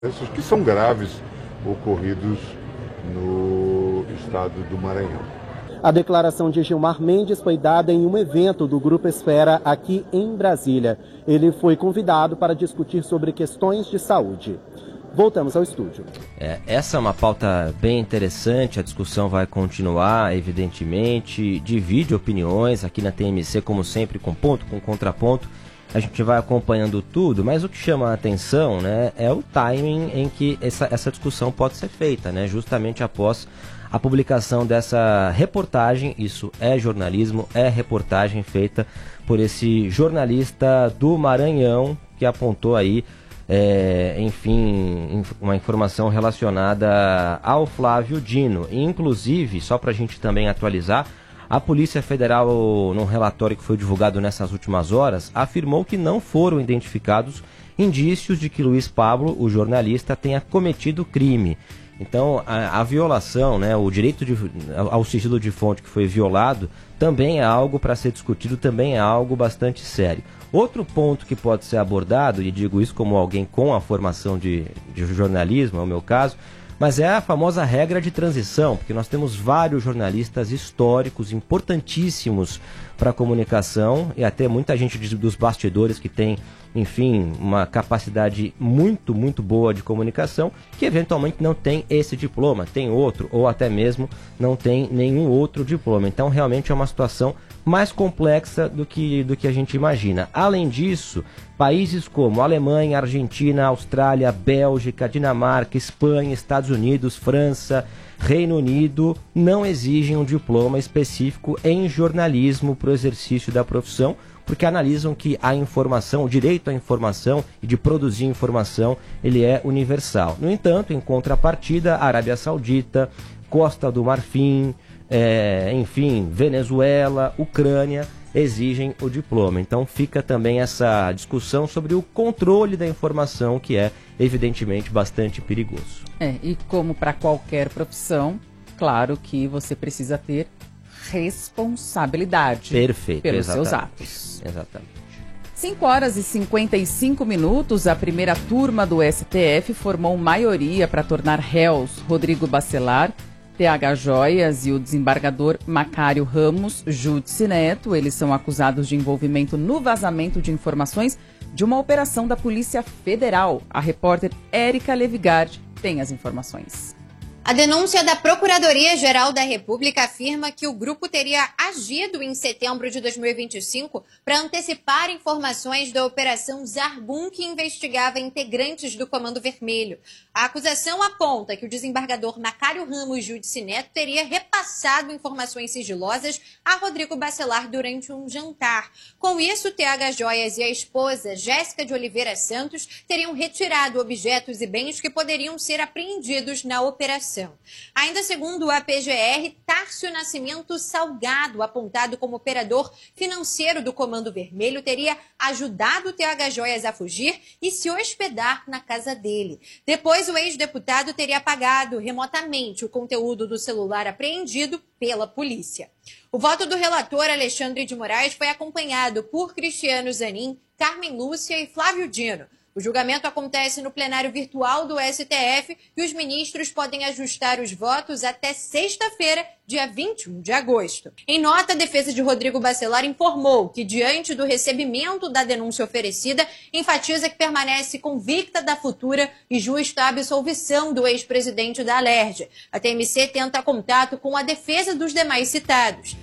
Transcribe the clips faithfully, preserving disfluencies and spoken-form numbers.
Esses que são graves ocorridos no estado do Maranhão. A declaração de Gilmar Mendes foi dada em um evento do Grupo Esfera aqui em Brasília. Ele foi convidado para discutir sobre questões de saúde. Voltamos ao estúdio. É, essa é uma pauta bem interessante, a discussão vai continuar, evidentemente, divide opiniões aqui na T M C, como sempre, com ponto, com contraponto. A gente vai acompanhando tudo, mas o que chama a atenção, né, é o timing em que essa, essa discussão pode ser feita, né, justamente após a publicação dessa reportagem. Isso é jornalismo, é reportagem feita por esse jornalista do Maranhão, que apontou aí, é, enfim, uma informação relacionada ao Flávio Dino. E, inclusive, só para a gente também atualizar, a Polícia Federal, num relatório que foi divulgado nessas últimas horas, afirmou que não foram identificados indícios de que Luiz Pablo, o jornalista, tenha cometido crime. Então, a, a violação, né, o direito de, ao sigilo de fonte que foi violado, também é algo para ser discutido, também é algo bastante sério. Outro ponto que pode ser abordado, e digo isso como alguém com a formação de, de jornalismo, é o meu caso, mas é a famosa regra de transição, porque nós temos vários jornalistas históricos, importantíssimos para a comunicação, e até muita gente dos bastidores que tem, enfim, uma capacidade muito, muito boa de comunicação, que eventualmente não tem esse diploma, tem outro, ou até mesmo não tem nenhum outro diploma. Então, realmente é uma situação mais complexa do que, do que a gente imagina. Além disso, países como Alemanha, Argentina, Austrália, Bélgica, Dinamarca, Espanha, Estados Unidos, França, Reino Unido não exigem um diploma específico em jornalismo para o exercício da profissão, porque analisam que a informação, o direito à informação e de produzir informação, ele é universal. No entanto, em contrapartida, a Arábia Saudita, Costa do Marfim, é, enfim, Venezuela, Ucrânia, exigem o diploma. Então fica também essa discussão sobre o controle da informação, que é evidentemente bastante perigoso. É, e como para qualquer profissão, claro que você precisa ter responsabilidade. Perfeito, pelos exatamente. seus atos. Exatamente. cinco horas e cinquenta e cinco minutos, a primeira turma do S T F formou maioria para tornar réus Rodrigo Bacelar, T H Joias e o desembargador Macário Ramos Júdice Neto. Eles são acusados de envolvimento no vazamento de informações de uma operação da Polícia Federal. A repórter Érica Levigard tem as informações. A denúncia da Procuradoria-Geral da República afirma que o grupo teria agido em setembro de dois mil e vinte e cinco para antecipar informações da Operação Zarbum, que investigava integrantes do Comando Vermelho. A acusação aponta que o desembargador Macário Ramos Júdice Neto teria repassado informações sigilosas a Rodrigo Bacelar durante um jantar. Com isso, T H Joias e a esposa Jéssica de Oliveira Santos teriam retirado objetos e bens que poderiam ser apreendidos na operação. Ainda segundo a P G R, Tárcio Nascimento Salgado, apontado como operador financeiro do Comando Vermelho, teria ajudado o T H Joias a fugir e se hospedar na casa dele. Depois, o ex-deputado teria apagado remotamente o conteúdo do celular apreendido pela polícia. O voto do relator Alexandre de Moraes foi acompanhado por Cristiano Zanin, Carmen Lúcia e Flávio Dino. O julgamento acontece no plenário virtual do S T F e os ministros podem ajustar os votos até sexta-feira, dia vinte e um de agosto. Em nota, a defesa de Rodrigo Bacelar informou que, diante do recebimento da denúncia oferecida, enfatiza que permanece convicta da futura e justa absolvição do ex-presidente da Alerj. A T M C tenta contato com a defesa dos demais citados.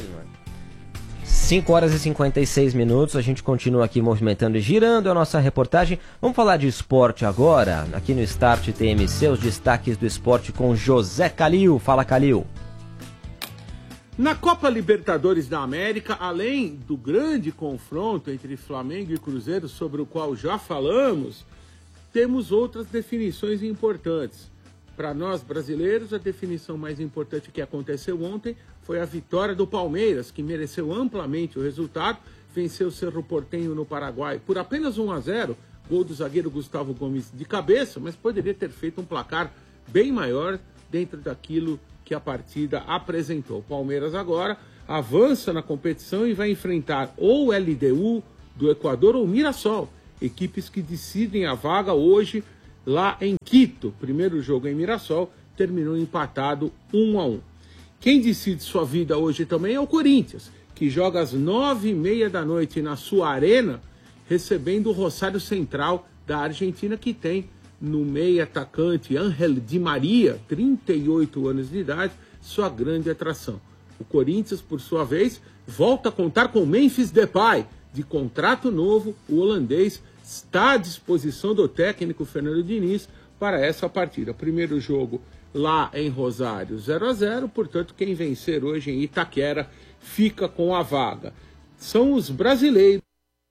cinco horas e cinquenta e seis minutos, a gente continua aqui movimentando e girando a nossa reportagem. Vamos falar de esporte agora, aqui no Start T M C, os destaques do esporte com José Calil. Fala, Calil. Na Copa Libertadores da América, além do grande confronto entre Flamengo e Cruzeiro, sobre o qual já falamos, temos outras definições importantes. Para nós brasileiros, a definição mais importante que aconteceu ontem foi a vitória do Palmeiras, que mereceu amplamente o resultado, venceu o Cerro Porteño no Paraguai por apenas um a zero, gol do zagueiro Gustavo Gomes de cabeça, mas poderia ter feito um placar bem maior dentro daquilo que a partida apresentou. O Palmeiras agora avança na competição e vai enfrentar ou L D U do Equador ou Mirassol, equipes que decidem a vaga hoje lá em Quito. Primeiro jogo em Mirassol, terminou empatado um a um. Quem decide sua vida hoje também é o Corinthians, que joga às nove e meia da noite na sua arena, recebendo o Rosário Central da Argentina, que tem no meio atacante Ángel Di Maria, trinta e oito anos de idade, sua grande atração. O Corinthians, por sua vez, volta a contar com Memphis Depay. De contrato novo, o holandês está à disposição do técnico Fernando Diniz para essa partida. Primeiro jogo lá em Rosário, zero a zero, portanto, quem vencer hoje em Itaquera fica com a vaga. São os brasileiros.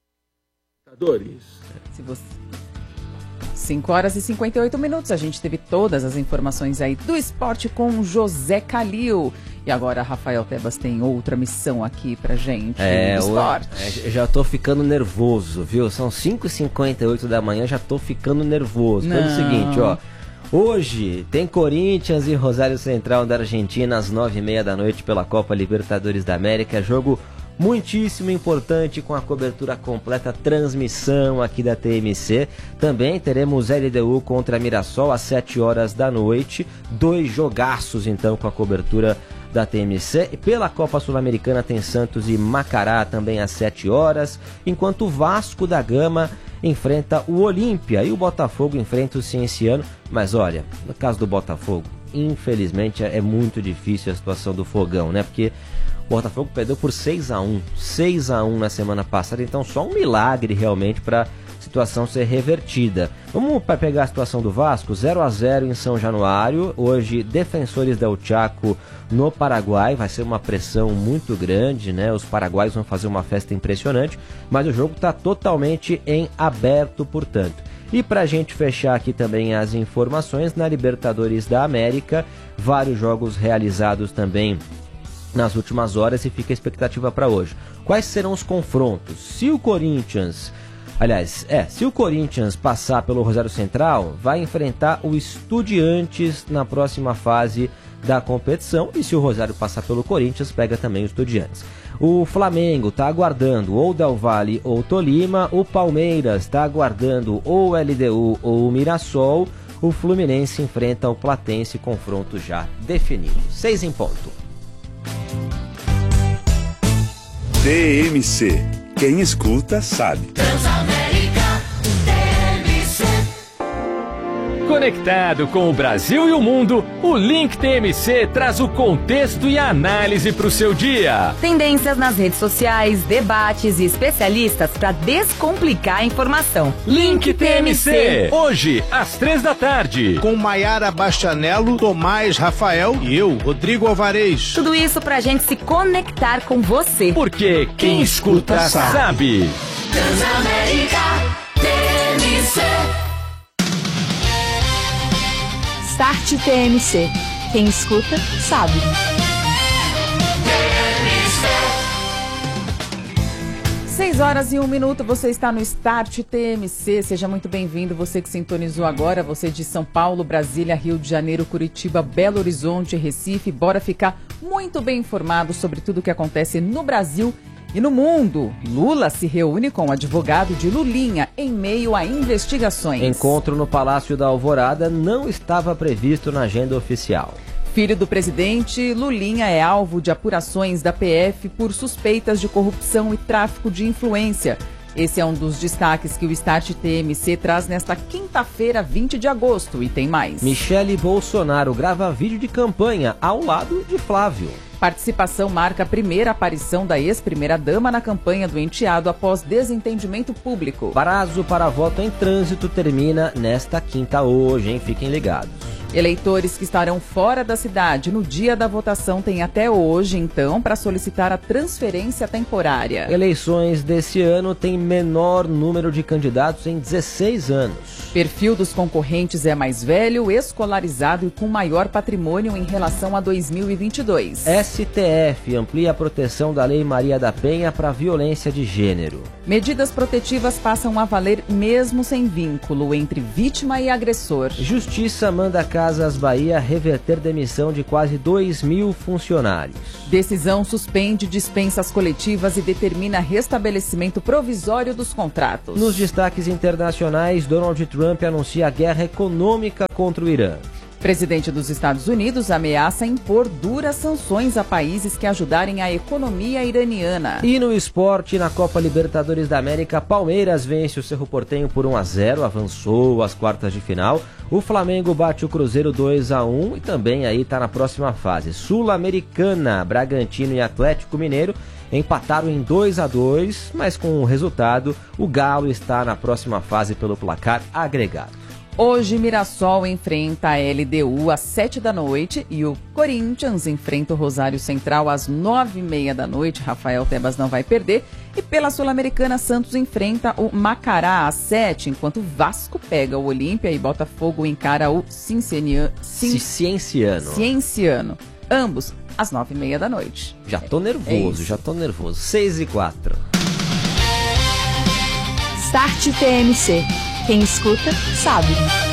Se você... cinco horas e cinquenta e oito minutos, a gente teve todas as informações aí do esporte com José Calil. E agora Rafael Tebas tem outra missão aqui pra gente, é, do esporte. É, já tô ficando nervoso, viu? São cinco e cinquenta e oito da manhã, já tô ficando nervoso. Pelo seguinte, ó. Hoje tem Corinthians e Rosário Central da Argentina às nove e meia da noite pela Copa Libertadores da América. Jogo muitíssimo importante, com a cobertura completa, transmissão aqui da T M C. Também teremos L D U contra Mirassol às sete horas da noite. Dois jogaços então com a cobertura da T M C. E pela Copa Sul-Americana tem Santos e Macará também às sete horas, enquanto o Vasco da Gama enfrenta o Olímpia e o Botafogo enfrenta o Cienciano. Mas olha, no caso do Botafogo, infelizmente é muito difícil a situação do Fogão, né? Porque o Botafogo perdeu por seis a um, seis a um na semana passada, então só um milagre realmente para a situação ser revertida. Vamos pegar a situação do Vasco, zero a zero em São Januário, hoje Defensores del Chaco no Paraguai, vai ser uma pressão muito grande, né? Os paraguaios vão fazer uma festa impressionante, mas o jogo está totalmente em aberto, portanto. E para a gente fechar aqui também as informações, na Libertadores da América, vários jogos realizados também nas últimas horas e fica a expectativa para hoje. Quais serão os confrontos? Se o Corinthians, aliás, é, se o Corinthians passar pelo Rosário Central, vai enfrentar o Estudiantes na próxima fase da competição, e se o Rosário passar pelo Corinthians, pega também o Estudiantes. O Flamengo está aguardando ou Del Valle ou Tolima, o Palmeiras está aguardando ou L D U ou Mirassol, o Fluminense enfrenta o Platense, confronto já definido. Seis em ponto. T M C. Quem escuta sabe. Transamérica T M C. Conectado com o Brasil e o mundo, o Link T M C traz o contexto e a análise para o seu dia. Tendências nas redes sociais, debates e especialistas para descomplicar a informação. Link T M C, hoje às três da tarde. Com Maiara Bastianello, Tomás Rafael e eu, Rodrigo Alvarez. Tudo isso pra gente se conectar com você. Porque quem, quem escuta, escuta sabe. sabe. Transamérica T M C. Start T M C. Quem escuta, sabe. seis horas e um minuto, você está no Start T M C. Seja muito bem-vindo, você que sintonizou agora, você de São Paulo, Brasília, Rio de Janeiro, Curitiba, Belo Horizonte, Recife. Bora ficar muito bem informado sobre tudo o que acontece no Brasil e no mundo. Lula se reúne com o advogado de Lulinha em meio a investigações. Encontro no Palácio da Alvorada não estava previsto na agenda oficial. Filho do presidente, Lulinha é alvo de apurações da P F por suspeitas de corrupção e tráfico de influência. Esse é um dos destaques que o Start T M C traz nesta quinta-feira, vinte de agosto. E tem mais. Michele Bolsonaro grava vídeo de campanha ao lado de Flávio. Participação marca a primeira aparição da ex-primeira-dama na campanha do enteado após desentendimento público. Prazo para voto em trânsito termina nesta quinta hoje, hein? Fiquem ligados. Eleitores que estarão fora da cidade no dia da votação têm até hoje, então, para solicitar a transferência temporária. Eleições desse ano têm menor número de candidatos em dezesseis anos. Perfil dos concorrentes é mais velho, escolarizado e com maior patrimônio em relação a dois mil e vinte e dois. S T F amplia a proteção da Lei Maria da Penha para violência de gênero. Medidas protetivas passam a valer mesmo sem vínculo entre vítima e agressor. Justiça manda Casas Bahia reverter demissão de quase dois mil funcionários. Decisão suspende dispensas coletivas e determina restabelecimento provisório dos contratos. Nos destaques internacionais, Donald Trump anuncia guerra econômica contra o Irã. Presidente dos Estados Unidos ameaça impor duras sanções a países que ajudarem a economia iraniana. E no esporte, na Copa Libertadores da América, Palmeiras vence o Cerro Porteño por um a zero, avançou às quartas de final. O Flamengo bate o Cruzeiro dois a um e também aí está na próxima fase. Sul-Americana, Bragantino e Atlético Mineiro empataram em dois a dois, mas com o resultado, o Galo está na próxima fase pelo placar agregado. Hoje, Mirassol enfrenta a L D U às sete da noite e o Corinthians enfrenta o Rosário Central às nove e meia da noite. Rafael Tebas não vai perder. E pela Sul-Americana, Santos enfrenta o Macará às sete, enquanto Vasco pega o Olímpia e Botafogo encara o Cienciano. Cienciano. Cienciano. Ambos às nove e meia da noite. Já tô nervoso, é já tô nervoso. seis e quatro. Start T M C. Quem escuta, sabe.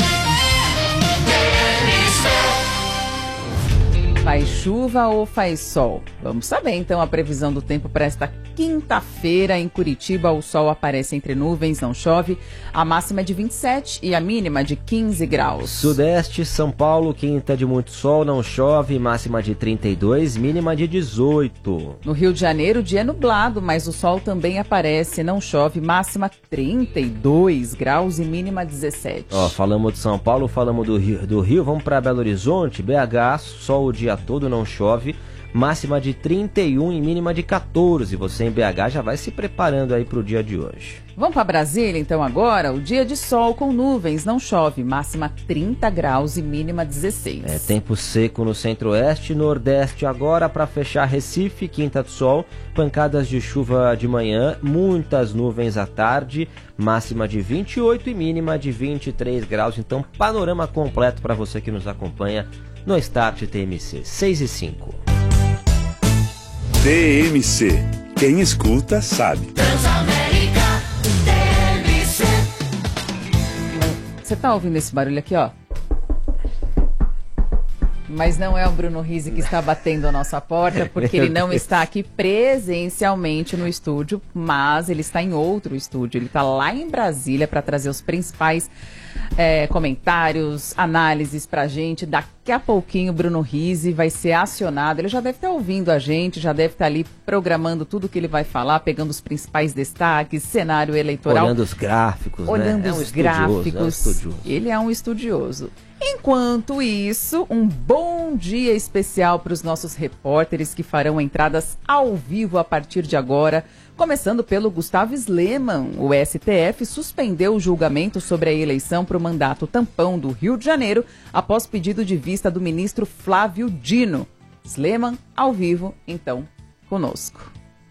Faz chuva ou faz sol? Vamos saber então a previsão do tempo para esta quinta-feira. Em Curitiba, o sol aparece entre nuvens, não chove. A máxima é de vinte e sete e a mínima de quinze graus. Sudeste, São Paulo, quinta de muito sol, não chove. Máxima de trinta e dois, mínima de dezoito. No Rio de Janeiro, dia é nublado, mas o sol também aparece, não chove. Máxima trinta e dois graus e mínima dezessete. Ó, falamos de São Paulo, falamos do Rio, do Rio vamos para Belo Horizonte, B H, sol o dia todo, não chove. Máxima de trinta e um e mínima de quatorze. Você em B H já vai se preparando aí para o dia de hoje. Vamos para Brasília então agora? O dia de sol com nuvens, não chove. Máxima trinta graus e mínima dezesseis. É tempo seco no centro-oeste, nordeste agora para fechar Recife, quinta de sol. Pancadas de chuva de manhã, muitas nuvens à tarde. Máxima de vinte e oito e mínima de vinte e três graus. Então panorama completo para você que nos acompanha no Start T M C. seis e cinco. T M C. Quem escuta, sabe. Transamérica T M C. Você tá ouvindo esse barulho aqui, ó? Mas não é o Bruno Rizzi que está batendo a nossa porta, porque ele não está aqui presencialmente no estúdio, mas ele está em outro estúdio. Ele está lá em Brasília para trazer os principais é, comentários, análises pra gente. Daqui a pouquinho o Bruno Rizzi vai ser acionado. Ele já deve estar ouvindo a gente, já deve estar ali programando tudo que ele vai falar, pegando os principais destaques, cenário eleitoral. Olhando os gráficos, Olhando né? os é um gráficos. É um estudioso. Ele é um estudioso. Enquanto isso, um bom dia especial para os nossos repórteres que farão entradas ao vivo a partir de agora. Começando pelo Gustavo Sleman. O S T F suspendeu o julgamento sobre a eleição para o mandato tampão do Rio de Janeiro após pedido de vista do ministro Flávio Dino. Sleman, ao vivo, então, conosco.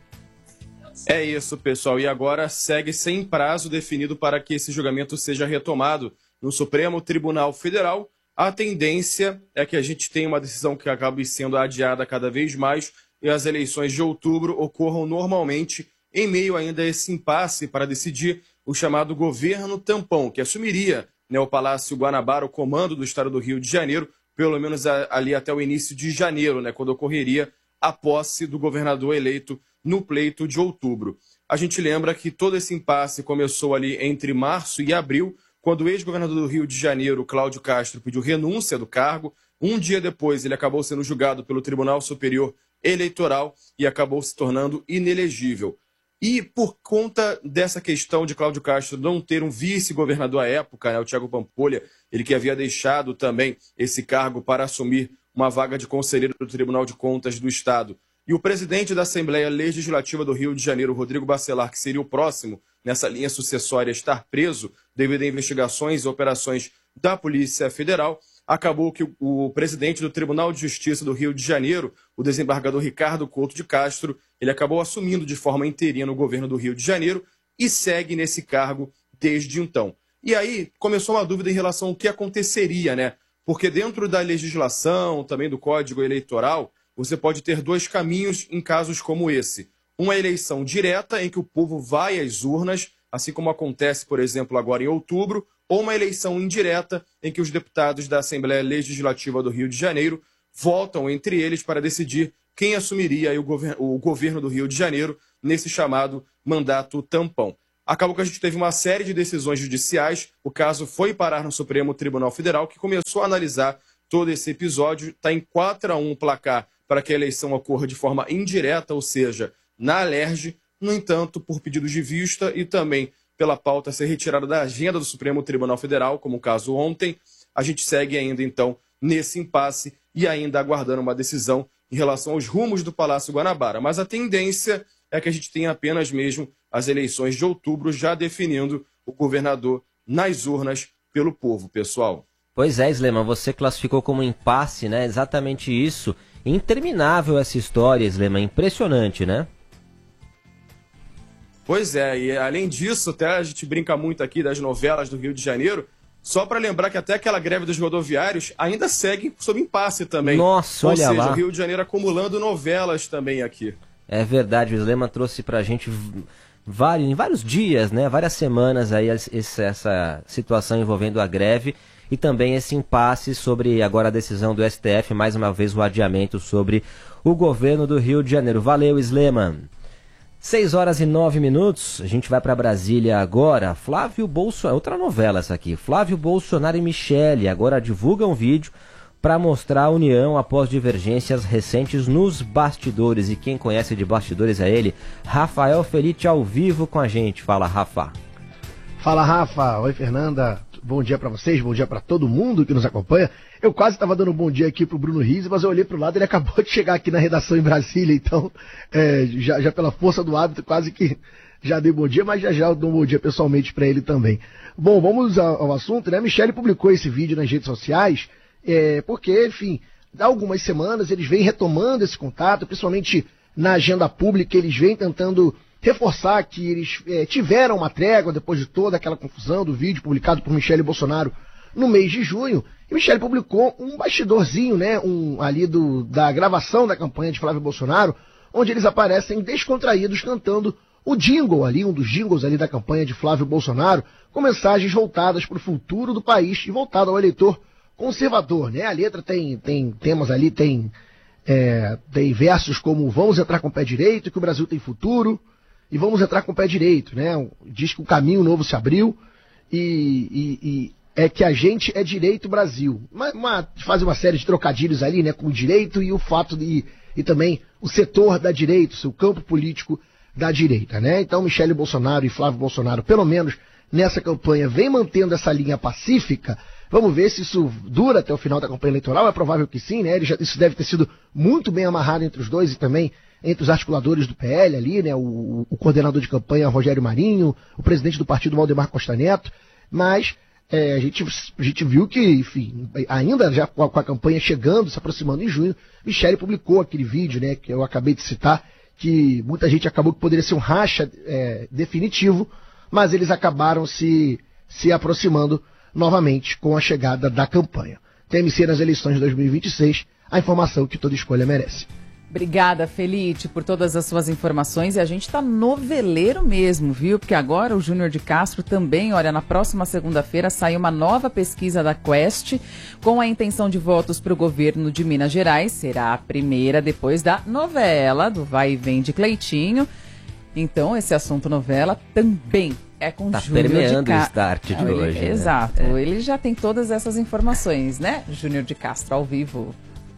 É isso, pessoal. E agora segue sem prazo definido para que esse julgamento seja retomado no Supremo Tribunal Federal. A tendência é que a gente tenha uma decisão que acabe sendo adiada cada vez mais e as eleições de outubro ocorram normalmente em meio ainda a esse impasse para decidir o chamado governo tampão, que assumiria, né, o Palácio Guanabara, o comando do estado do Rio de Janeiro, pelo menos a, ali até o início de janeiro, né, quando ocorreria a posse do governador eleito no pleito de outubro. A gente lembra que todo esse impasse começou ali entre março e abril, quando o ex-governador do Rio de Janeiro, Cláudio Castro, pediu renúncia do cargo. Um dia depois, ele acabou sendo julgado pelo Tribunal Superior Eleitoral e acabou se tornando inelegível. E por conta dessa questão de Cláudio Castro não ter um vice-governador à época, né, o Thiago Pampolha, ele que havia deixado também esse cargo para assumir uma vaga de conselheiro do Tribunal de Contas do Estado. E o presidente da Assembleia Legislativa do Rio de Janeiro, Rodrigo Bacelar, que seria o próximo nessa linha sucessória a estar preso devido a investigações e operações da Polícia Federal, acabou que o, o presidente do Tribunal de Justiça do Rio de Janeiro, o desembargador Ricardo Couto de Castro, ele acabou assumindo de forma interina o governo do Rio de Janeiro e segue nesse cargo desde então. E aí começou uma dúvida em relação ao que aconteceria, né? Porque dentro da legislação, também do Código Eleitoral, você pode ter dois caminhos em casos como esse. Uma eleição direta, em que o povo vai às urnas, assim como acontece, por exemplo, agora em outubro, ou uma eleição indireta em que os deputados da Assembleia Legislativa do Rio de Janeiro votam entre eles para decidir quem assumiria aí o, govern- o governo do Rio de Janeiro nesse chamado mandato tampão. Acabou que a gente teve uma série de decisões judiciais, o caso foi parar no Supremo Tribunal Federal, que começou a analisar todo esse episódio, está em quatro a um o placar para que a eleição ocorra de forma indireta, ou seja, na Alerj. No entanto, por pedidos de vista e também pela pauta ser retirada da agenda do Supremo Tribunal Federal, como o caso ontem, a gente segue ainda, então, nesse impasse e ainda aguardando uma decisão em relação aos rumos do Palácio Guanabara. Mas a tendência é que a gente tenha apenas mesmo as eleições de outubro já definindo o governador nas urnas pelo povo, pessoal. Pois é, Slema, você classificou como impasse, né? Exatamente isso. Interminável essa história, Slema, impressionante, né? Pois é, e além disso, até a gente brinca muito aqui das novelas do Rio de Janeiro, só para lembrar que até aquela greve dos rodoviários ainda segue sob impasse também. Nossa, Ou olha seja, lá. o Rio de Janeiro acumulando novelas também aqui. É verdade, o Slema trouxe pra gente vários, em vários dias, né, várias semanas aí esse, essa situação envolvendo a greve e também esse impasse sobre agora a decisão do S T F, mais uma vez o adiamento sobre o governo do Rio de Janeiro. Valeu, Slema. seis horas e nove minutos, a gente vai para Brasília agora. Flávio Bolsonaro, outra novela essa aqui. Flávio Bolsonaro e Michele agora divulgam um vídeo para mostrar a união após divergências recentes nos bastidores. E quem conhece de bastidores é ele, Rafael Felite, ao vivo com a gente. Fala, Rafa. Fala, Rafa. Oi, Fernanda. Bom dia para vocês, bom dia para todo mundo que nos acompanha. Eu quase estava dando um bom dia aqui pro Bruno Rizzi, mas eu olhei pro lado e ele acabou de chegar aqui na redação em Brasília, então é, já, já pela força do hábito quase que já dei bom dia, mas já já eu dou um bom dia pessoalmente para ele também. Bom, vamos ao, ao assunto, né? A Michele publicou esse vídeo nas redes sociais, é, porque, enfim, há algumas semanas eles vêm retomando esse contato, principalmente na agenda pública, eles vêm tentando reforçar que eles é, tiveram uma trégua depois de toda aquela confusão do vídeo publicado por Michele Bolsonaro no mês de junho. E Michele publicou um bastidorzinho, né, um, ali do, da gravação da campanha de Flávio Bolsonaro, onde eles aparecem descontraídos cantando o jingle ali, um dos jingles ali da campanha de Flávio Bolsonaro, com mensagens voltadas para o futuro do país e voltado ao eleitor conservador, né? A letra tem, tem temas ali, tem, é, tem versos como vamos entrar com o pé direito, que o Brasil tem futuro, e vamos entrar com o pé direito, né? Diz que o caminho novo se abriu e, e, e é que a gente é direito Brasil. Uma, uma, faz uma série de trocadilhos ali, né? Com o direito e o fato de... E também o setor da direita, o seu campo político da direita, né? Então Michele Bolsonaro e Flávio Bolsonaro, pelo menos nessa campanha, vem mantendo essa linha pacífica. Vamos ver se isso dura até o final da campanha eleitoral. É provável que sim, né? Ele já, isso deve ter sido muito bem amarrado entre os dois e também entre os articuladores do P L ali, né? O, o coordenador de campanha Rogério Marinho, o presidente do partido Valdemar Costa Neto. Mas é, a, gente, a gente viu que, enfim, ainda já com a, com a campanha chegando, se aproximando em junho, Michele publicou aquele vídeo, né? Que eu acabei de citar, que muita gente acabou que poderia ser um racha é, definitivo, mas eles acabaram se, se aproximando novamente com a chegada da campanha. T M C nas eleições de dois mil e vinte e seis, a informação que toda escolha merece. Obrigada, Felite, por todas as suas informações. E a gente tá noveleiro mesmo, viu? Porque agora o Júnior de Castro também, olha, na próxima segunda-feira sai uma nova pesquisa da Quest com a intenção de votos para o governo de Minas Gerais. Será a primeira depois da novela do Vai e Vem de Cleitinho. Então, esse assunto novela também é com tá Júnior de permeando Castro. o start de ele, hoje. Né? Exato. É. Ele já tem todas essas informações, né? Júnior de Castro, ao vivo.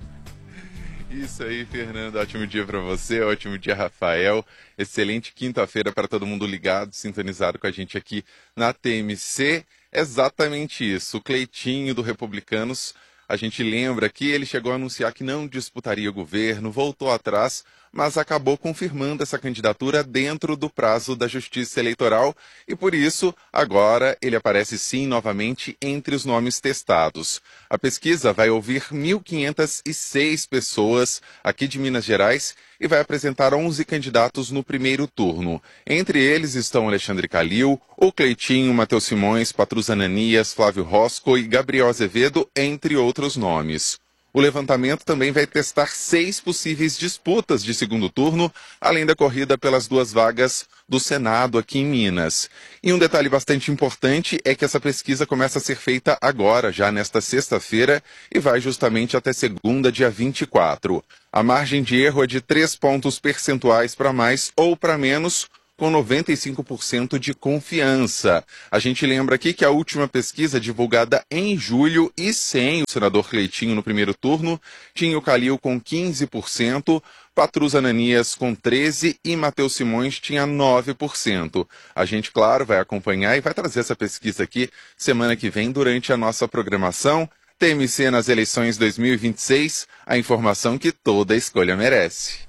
Isso aí, Fernando. Ótimo dia para você, ótimo dia, Rafael. Excelente quinta-feira para todo mundo ligado, sintonizado com a gente aqui na T M C. Exatamente isso. O Cleitinho do Republicanos, a gente lembra que ele chegou a anunciar que não disputaria o governo, voltou atrás, mas acabou confirmando essa candidatura dentro do prazo da Justiça Eleitoral e, por isso, agora ele aparece sim novamente entre os nomes testados. A pesquisa vai ouvir mil quinhentas e seis pessoas aqui de Minas Gerais e vai apresentar onze candidatos no primeiro turno. Entre eles estão Alexandre Calil, o Cleitinho, Matheus Simões, Patrus Ananias, Flávio Rosco e Gabriel Azevedo, entre outros nomes. O levantamento também vai testar seis possíveis disputas de segundo turno, além da corrida pelas duas vagas do Senado aqui em Minas. E um detalhe bastante importante é que essa pesquisa começa a ser feita agora, já nesta sexta-feira, e vai justamente até segunda, dia vinte e quatro. A margem de erro é de três pontos percentuais para mais ou para menos, com noventa e cinco por cento de confiança. A gente lembra aqui que a última pesquisa, divulgada em julho e sem o senador Cleitinho no primeiro turno, tinha o Calil com quinze por cento, Patrus Ananias com treze por cento e Matheus Simões tinha nove por cento. A gente, claro, vai acompanhar e vai trazer essa pesquisa aqui semana que vem durante a nossa programação. T M C nas eleições dois mil e vinte e seis, a informação que toda escolha merece.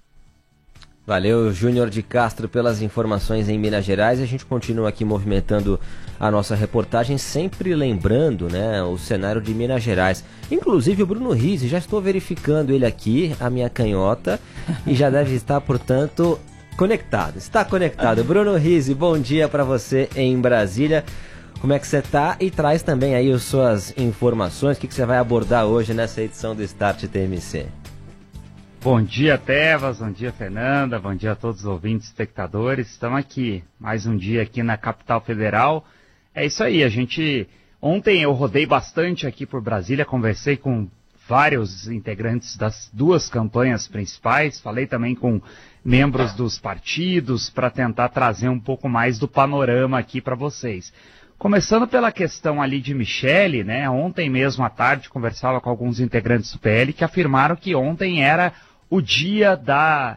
Valeu, Júnior de Castro, pelas informações em Minas Gerais. A gente continua aqui movimentando a nossa reportagem, sempre lembrando, né, o cenário de Minas Gerais. Inclusive o Bruno Rizzi, já estou verificando ele aqui, a minha canhota, e já deve estar, portanto, conectado. Está conectado. Bruno Rizzi, bom dia para você em Brasília. Como é que você está? E traz também aí as suas informações, o que, que você vai abordar hoje nessa edição do Start T M C. Bom dia, Tevas, bom dia, Fernanda, bom dia a todos os ouvintes e espectadores. Estamos aqui, mais um dia aqui na capital federal. É isso aí, a gente... Ontem eu rodei bastante aqui por Brasília, conversei com vários integrantes das duas campanhas principais, falei também com membros dos partidos para tentar trazer um pouco mais do panorama aqui para vocês. Começando pela questão ali de Michele, né? Ontem mesmo à tarde conversava com alguns integrantes do P L que afirmaram que ontem era o dia da,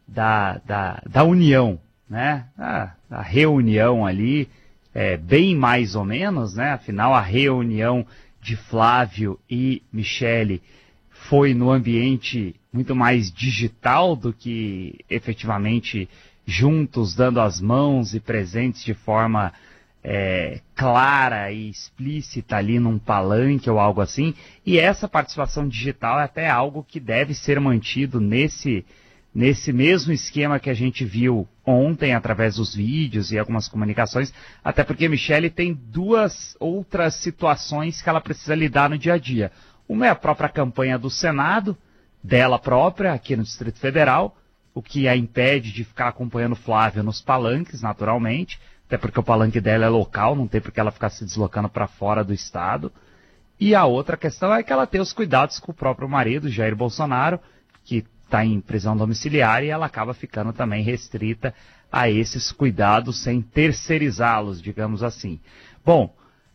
da, da, da união, né? A, a reunião ali, é, bem mais ou menos, né? Afinal, a reunião de Flávio e Michele foi no ambiente muito mais digital do que efetivamente juntos, dando as mãos e presentes de forma é, clara e explícita ali num palanque ou algo assim. E essa participação digital é até algo que deve ser mantido nesse, nesse mesmo esquema que a gente viu ontem através dos vídeos e algumas comunicações, até porque Michele tem duas outras situações que ela precisa lidar no dia a dia. Uma é a própria campanha do Senado, dela própria, aqui no Distrito Federal, o que a impede de ficar acompanhando Flávio nos palanques, naturalmente, até porque o palanque dela é local, não tem por que ela ficar se deslocando para fora do estado. E a outra questão é que ela tem os cuidados com o próprio marido, Jair Bolsonaro, que está em prisão domiciliar, e ela acaba ficando também restrita a esses cuidados sem terceirizá-los, digamos assim. Bom,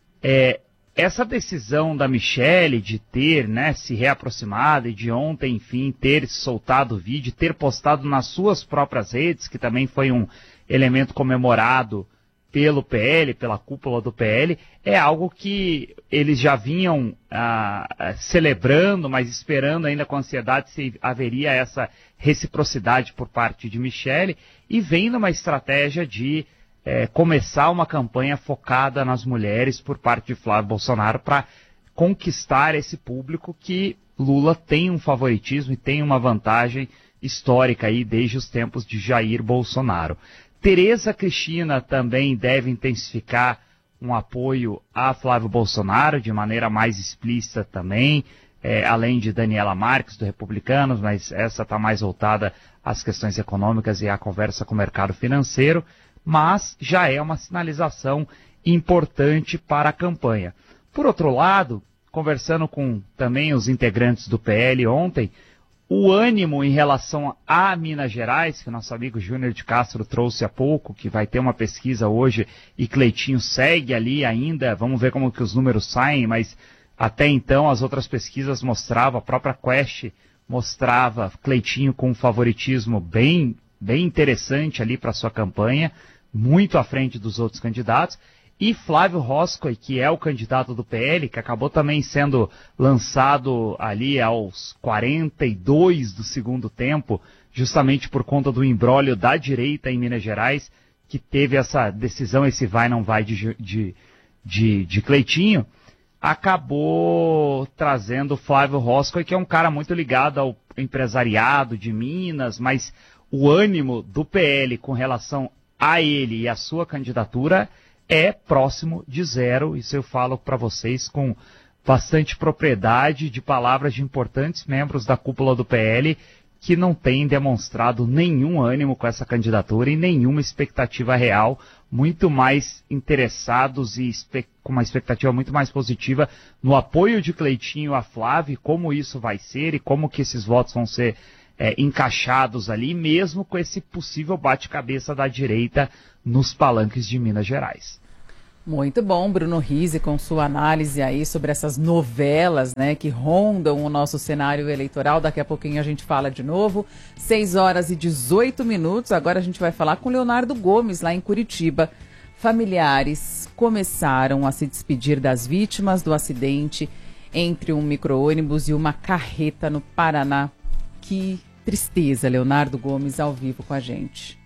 é, essa decisão da Michele de ter, né, se reaproximado e de ontem, enfim, ter soltado o vídeo, ter postado nas suas próprias redes, que também foi um elemento comemorado pelo P L, pela cúpula do P L, é algo que eles já vinham ah, celebrando, mas esperando ainda com ansiedade se haveria essa reciprocidade por parte de Michele, e vem numa estratégia de eh, começar uma campanha focada nas mulheres por parte de Flávio Bolsonaro para conquistar esse público que Lula tem um favoritismo e tem uma vantagem histórica aí desde os tempos de Jair Bolsonaro. Tereza Cristina também deve intensificar um apoio a Flávio Bolsonaro de maneira mais explícita também, é, além de Daniela Marques, do Republicanos, mas essa está mais voltada às questões econômicas e à conversa com o mercado financeiro, mas já é uma sinalização importante para a campanha. Por outro lado, conversando com também os integrantes do P L ontem, o ânimo em relação a Minas Gerais, que nosso amigo Júnior de Castro trouxe há pouco, que vai ter uma pesquisa hoje e Cleitinho segue ali ainda, vamos ver como que os números saem, mas até então as outras pesquisas mostravam, a própria Quest mostrava Cleitinho com um favoritismo bem, bem interessante ali para sua campanha, muito à frente dos outros candidatos. E Flávio Roscoe, que é o candidato do P L, que acabou também sendo lançado ali aos quarenta e dois do segundo tempo, justamente por conta do imbróglio da direita em Minas Gerais, que teve essa decisão, esse vai não vai de, de, de, de Cleitinho, acabou trazendo Flávio Roscoe, que é um cara muito ligado ao empresariado de Minas, mas o ânimo do P L com relação a ele e a sua candidatura é próximo de zero. Isso eu falo para vocês com bastante propriedade de palavras de importantes membros da cúpula do P L que não têm demonstrado nenhum ânimo com essa candidatura e nenhuma expectativa real, muito mais interessados e com uma expectativa muito mais positiva no apoio de Cleitinho a Flávio, como isso vai ser e como que esses votos vão ser é, encaixados ali, mesmo com esse possível bate-cabeça da direita nos palanques de Minas Gerais. Muito bom, Bruno Rizzi, com sua análise aí sobre essas novelas, né, que rondam o nosso cenário eleitoral. Daqui a pouquinho a gente fala de novo. seis horas e dezoito minutos. Agora a gente vai falar com Leonardo Gomes, lá em Curitiba. Familiares começaram a se despedir das vítimas do acidente entre um micro-ônibus e uma carreta no Paraná. Que tristeza, Leonardo Gomes ao vivo com a gente.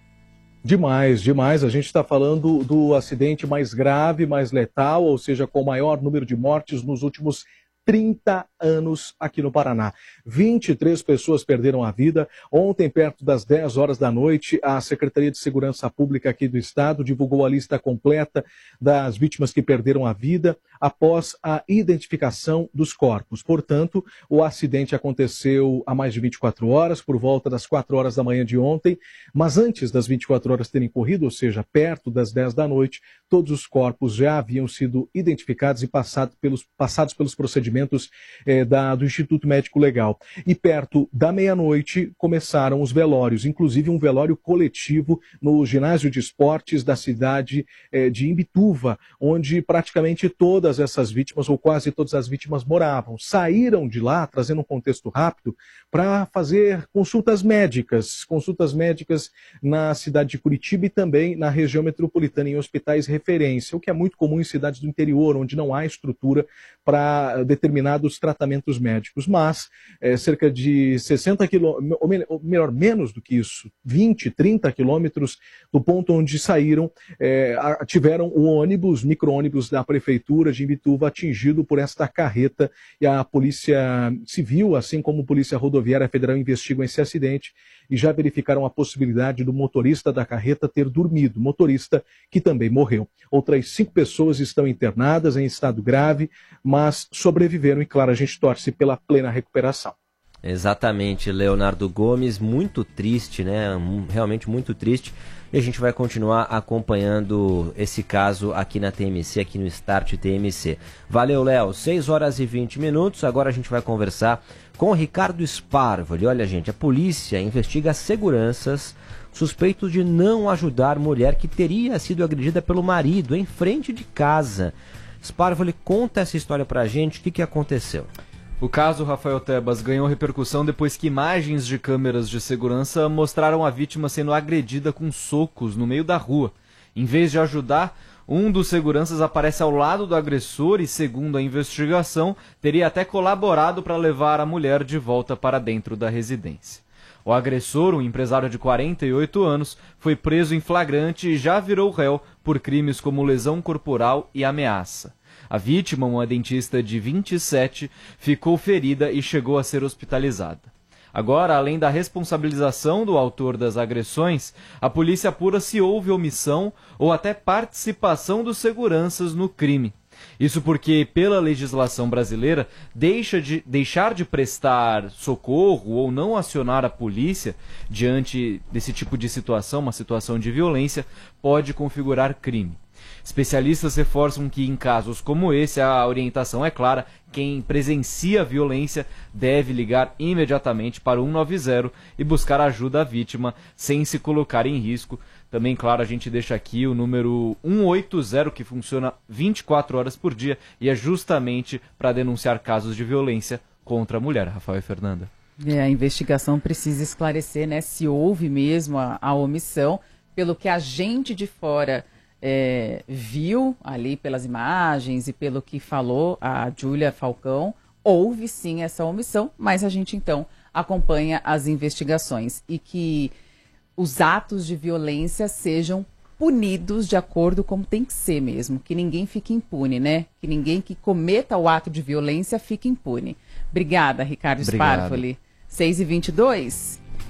Demais, demais. A gente está falando do acidente mais grave, mais letal, ou seja, com o maior número de mortes nos últimos trinta anos aqui no Paraná. vinte e três pessoas perderam a vida. Ontem, perto das dez horas da noite, a Secretaria de Segurança Pública aqui do Estado divulgou a lista completa das vítimas que perderam a vida após a identificação dos corpos. Portanto, o acidente aconteceu há mais de vinte e quatro horas, por volta das quatro horas da manhã de ontem, mas antes das vinte e quatro horas terem corrido, ou seja, perto das dez da noite, todos os corpos já haviam sido identificados e passado pelos, passados pelos procedimentos eh, da, do Instituto Médico Legal. E perto da meia-noite começaram os velórios, inclusive um velório coletivo no ginásio de esportes da cidade eh, de Imbituva, onde praticamente todas essas vítimas, ou quase todas as vítimas, moravam. Saíram de lá, trazendo um contexto rápido, para fazer consultas médicas, consultas médicas na cidade de Curitiba e também na região metropolitana, em hospitais referência, o que é muito comum em cidades do interior, onde não há estrutura para determinados tratamentos médicos. Mas é, cerca de sessenta quilômetros, ou melhor, menos do que isso, vinte, trinta quilômetros do ponto onde saíram, é, tiveram o ônibus, micro-ônibus da prefeitura de Imbituva atingido por esta carreta, e a Polícia Civil, assim como a Polícia Rodoviária Federal, investigam esse acidente e já verificaram a possibilidade do motorista da carreta ter dormido, motorista que também morreu. Outras cinco pessoas estão internadas em estado grave, mas sobreviveram e, claro, a gente torce pela plena recuperação. Exatamente, Leonardo Gomes, muito triste, né? Realmente muito triste. E a gente vai continuar acompanhando esse caso aqui na T M C, aqui no Start T M C. Valeu, Léo. seis horas e vinte minutos. Agora a gente vai conversar com o Ricardo Sparvoli. Olha, gente, a polícia investiga seguranças suspeitos de não ajudar mulher que teria sido agredida pelo marido em frente de casa. Sparvoli, conta essa história pra gente. O que, que aconteceu? O caso, Rafael Tebas, ganhou repercussão depois que imagens de câmeras de segurança mostraram a vítima sendo agredida com socos no meio da rua. Em vez de ajudar, um dos seguranças aparece ao lado do agressor e, segundo a investigação, teria até colaborado para levar a mulher de volta para dentro da residência. O agressor, um empresário de quarenta e oito anos, foi preso em flagrante e já virou réu por crimes como lesão corporal e ameaça. A vítima, uma dentista de vinte e sete, ficou ferida e chegou a ser hospitalizada. Agora, além da responsabilização do autor das agressões, a polícia apura se houve omissão ou até participação dos seguranças no crime. Isso porque, pela legislação brasileira, deixa de, deixar de prestar socorro ou não acionar a polícia diante desse tipo de situação, uma situação de violência, pode configurar crime. Especialistas reforçam que, em casos como esse, a orientação é clara: quem presencia a violência deve ligar imediatamente para o um nove zero e buscar ajuda à vítima sem se colocar em risco. Também, claro, a gente deixa aqui o número um oito zero, que funciona vinte e quatro horas por dia e é justamente para denunciar casos de violência contra a mulher. Rafael e Fernanda. É, a investigação precisa esclarecer, né, se houve mesmo a, a omissão. Pelo que a gente de fora É, viu ali pelas imagens e pelo que falou a Júlia Falcão, houve sim essa omissão, mas a gente então acompanha as investigações e que os atos de violência sejam punidos de acordo como tem que ser mesmo, que ninguém fique impune, né? Que ninguém que cometa o ato de violência fique impune. Obrigada, Ricardo Sparvoli. seis e vinte e dois.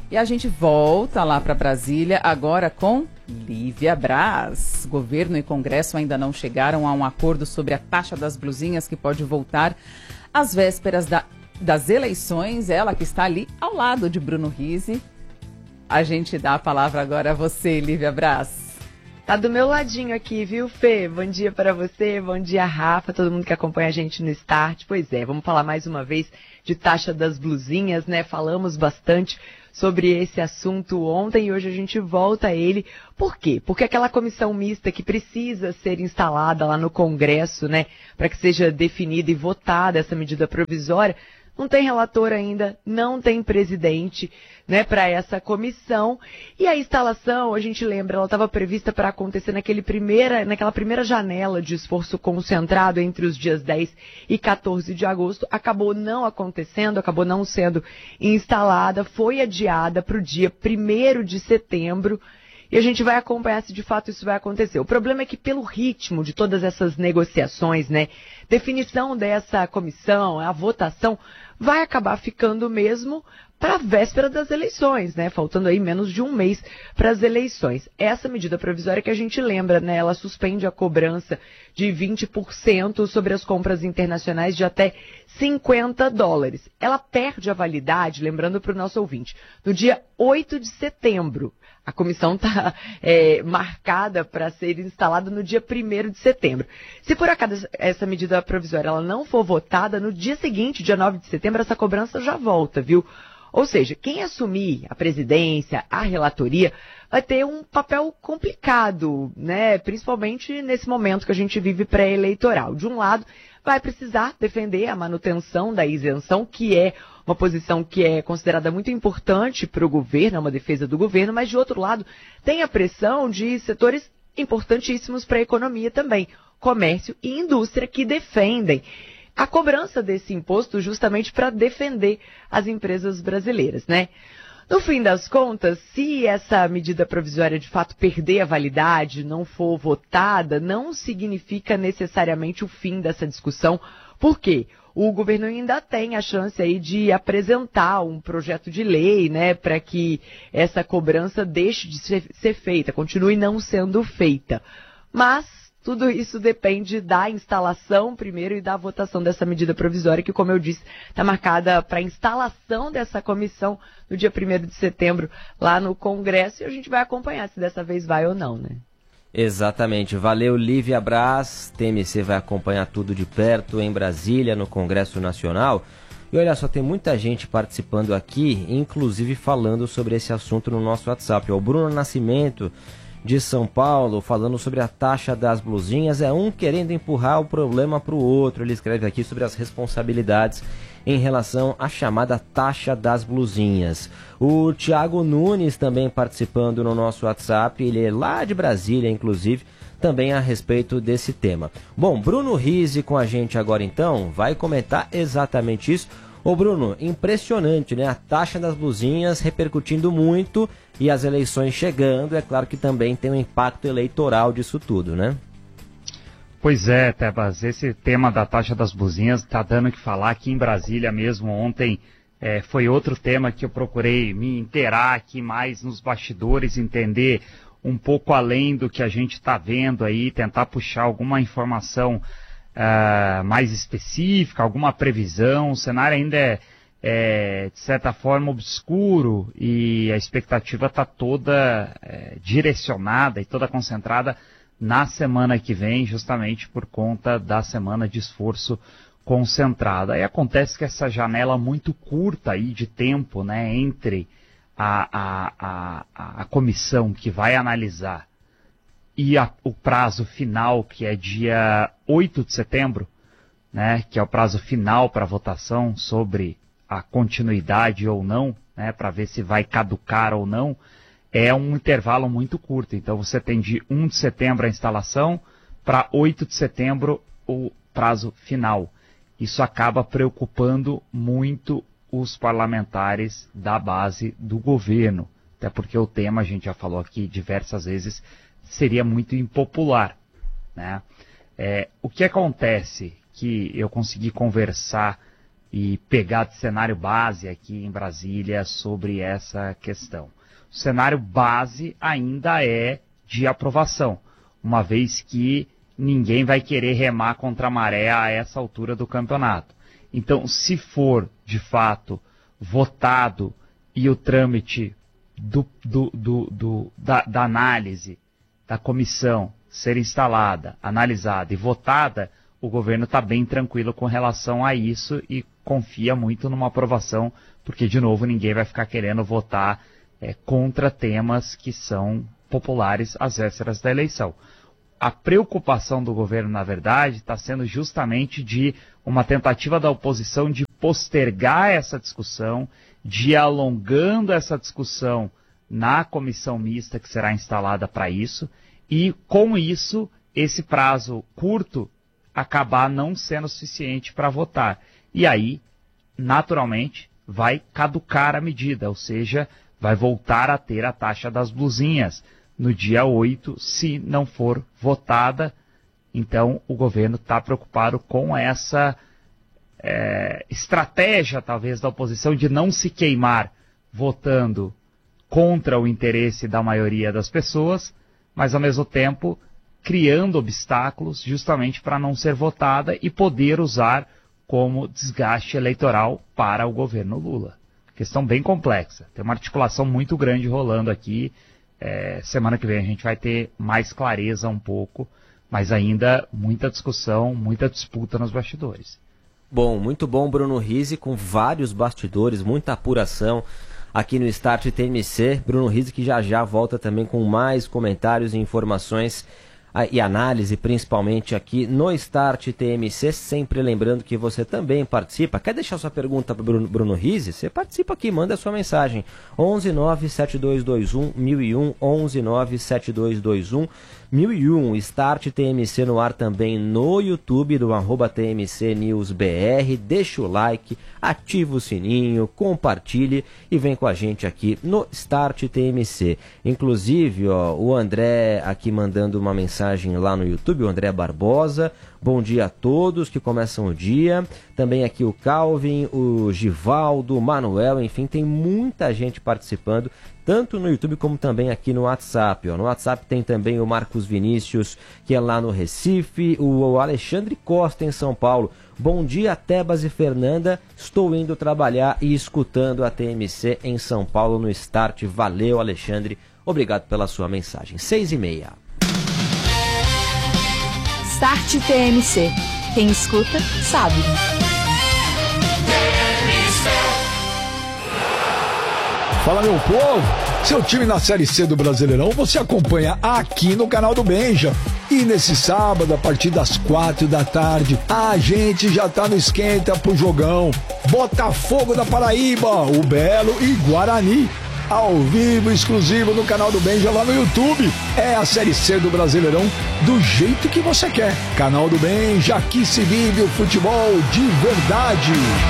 E a gente volta lá para Brasília agora com Lívia Braz. Governo e Congresso ainda não chegaram a um acordo sobre a taxa das blusinhas que pode voltar às vésperas da, das eleições. Ela que está ali ao lado de Bruno Rizzi. A gente dá a palavra agora a você, Lívia Braz. Tá do meu ladinho aqui, viu, Fê? Bom dia para você, bom dia, Rafa, todo mundo que acompanha a gente no Start. Pois é, vamos falar mais uma vez de taxa das blusinhas, né? Falamos bastante sobre esse assunto ontem e hoje a gente volta a ele. Por quê? Porque aquela comissão mista que precisa ser instalada lá no Congresso, né, para que seja definida e votada essa medida provisória, não tem relator ainda, não tem presidente, né, para essa comissão. E a instalação, a gente lembra, ela estava prevista para acontecer naquele primeira, naquela primeira janela de esforço concentrado entre os dias dez e quatorze de agosto. Acabou não acontecendo, acabou não sendo instalada, foi adiada para o dia primeiro de setembro. E a gente vai acompanhar se de fato isso vai acontecer. O problema é que pelo ritmo de todas essas negociações, né, definição dessa comissão, a votação, vai acabar ficando mesmo para a véspera das eleições, né? Faltando aí menos de um mês para as eleições. Essa medida provisória que a gente lembra, né? Ela suspende a cobrança de vinte por cento sobre as compras internacionais de até cinquenta dólares. Ela perde a validade, lembrando para o nosso ouvinte, no dia oito de setembro. A comissão está é, marcada para ser instalada no dia primeiro de setembro. Se por acaso essa medida provisória ela não for votada, no dia seguinte, dia nove de setembro, essa cobrança já volta, viu? Ou seja, quem assumir a presidência, a relatoria, vai ter um papel complicado, né? Principalmente nesse momento que a gente vive pré-eleitoral. De um lado, vai precisar defender a manutenção da isenção, que é uma posição que é considerada muito importante para o governo, é uma defesa do governo, mas de outro lado, tem a pressão de setores importantíssimos para a economia também, comércio e indústria, que defendem a cobrança desse imposto justamente para defender as empresas brasileiras, né? No fim das contas, se essa medida provisória de fato perder a validade, não for votada, não significa necessariamente o fim dessa discussão. Por quê? O governo ainda tem a chance aí de apresentar um projeto de lei, né, para que essa cobrança deixe de ser, ser feita, continue não sendo feita. Mas tudo isso depende da instalação primeiro e da votação dessa medida provisória, que, como eu disse, está marcada para a instalação dessa comissão no dia primeiro de setembro lá no Congresso, e a gente vai acompanhar se dessa vez vai ou não, né? Exatamente. Valeu, Lívia Braz. T M C vai acompanhar tudo de perto em Brasília, no Congresso Nacional. E olha só, tem muita gente participando aqui, inclusive falando sobre esse assunto no nosso WhatsApp. O Bruno Nascimento, de São Paulo, falando sobre a taxa das blusinhas, é um querendo empurrar o problema para o outro. Ele escreve aqui sobre as responsabilidades em relação à chamada taxa das blusinhas. O Tiago Nunes também participando no nosso WhatsApp, ele é lá de Brasília, inclusive, também a respeito desse tema. Bom, Bruno Rizzi com a gente agora então, vai comentar exatamente isso. Ô Bruno, impressionante, né? A taxa das blusinhas repercutindo muito e as eleições chegando, é claro que também tem um impacto eleitoral disso tudo, né? Pois é, Tebas, esse tema da taxa das blusinhas está dando o que falar aqui em Brasília mesmo. Ontem é, foi outro tema que eu procurei me inteirar aqui mais nos bastidores, entender um pouco além do que a gente está vendo aí, tentar puxar alguma informação uh, mais específica, alguma previsão. O cenário ainda é, é de certa forma, obscuro e a expectativa está toda é, direcionada e toda concentrada na semana que vem, justamente por conta da semana de esforço concentrado. Aí acontece que essa janela muito curta aí de tempo, né, entre a, a, a, a comissão que vai analisar e a, o prazo final, que é dia oito de setembro, né, que é o prazo final para votação sobre a continuidade ou não, né, para ver se vai caducar ou não, é um intervalo muito curto. Então você tem de um de setembro a instalação para oito de setembro o prazo final. Isso acaba preocupando muito os parlamentares da base do governo. Até porque o tema, a gente já falou aqui diversas vezes, seria muito impopular, né? É, o que acontece que eu consegui conversar e pegar de cenário base aqui em Brasília sobre essa questão. O cenário base ainda é de aprovação, uma vez que ninguém vai querer remar contra a maré a essa altura do campeonato. Então, se for, de fato, votado e o trâmite do, do, do, do, da, da análise da comissão ser instalada, analisada e votada, o governo está bem tranquilo com relação a isso e confia muito numa aprovação, porque, de novo, ninguém vai ficar querendo votar é, contra temas que são populares às vésperas da eleição. A preocupação do governo, na verdade, está sendo justamente de uma tentativa da oposição de postergar essa discussão, de ir alongando essa discussão na comissão mista que será instalada para isso, e com isso, esse prazo curto acabar não sendo suficiente para votar. E aí, naturalmente, vai caducar a medida, ou seja, vai voltar a ter a taxa das blusinhas no dia oito, se não for votada. Então, o governo está preocupado com essa é, estratégia, talvez, da oposição de não se queimar votando contra o interesse da maioria das pessoas, mas, ao mesmo tempo, criando obstáculos justamente para não ser votada e poder usar como desgaste eleitoral para o governo Lula. Questão bem complexa. Tem uma articulação muito grande rolando aqui. É, semana que vem a gente vai ter mais clareza um pouco, mas ainda muita discussão, muita disputa nos bastidores. Bom, muito bom, Bruno Rizzi, com vários bastidores, muita apuração aqui no Start T M C. Bruno Rizzi que já já volta também com mais comentários e informações e análise, principalmente aqui no Start T M C, sempre lembrando que você também participa. Quer deixar sua pergunta para o Bruno, Bruno Rizzi? Você participa aqui, manda a sua mensagem. onze nove sete dois dois um mil e um, onze nove sete dois dois um mil e um. Start T M C no ar também no YouTube, do arroba T M C News B R. Deixa o like, ativa o sininho, compartilhe e vem com a gente aqui no Start T M C. Inclusive, ó, o André aqui mandando uma mensagem lá no YouTube, o André Barbosa. Bom dia a todos que começam o dia. Também aqui o Calvin, o Givaldo, o Manuel, enfim, tem muita gente participando, tanto no YouTube como também aqui no WhatsApp. Ó. No WhatsApp tem também o Marcos Vinícius, que é lá no Recife, o Alexandre Costa em São Paulo. Bom dia, Tebas e Fernanda. Estou indo trabalhar e escutando a T M C em São Paulo no Start. Valeu, Alexandre. Obrigado pela sua mensagem. Seis e meia. Start T M C. Quem escuta, sabe. Fala, meu povo! Seu time na Série C do Brasileirão você acompanha aqui no canal do Benja. E nesse sábado, a partir das quatro da tarde, a gente já tá no esquenta pro jogão. Botafogo da Paraíba, o Belo e Guarani. Ao vivo, exclusivo no canal do Benja lá no YouTube. É a Série C do Brasileirão do jeito que você quer. Canal do Benja, aqui se vive o futebol de verdade.